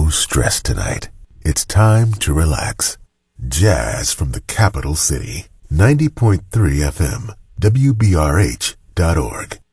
no stress tonight. It's time to relax. Jazz from the capital city. 90.3 FM, WBRH.org.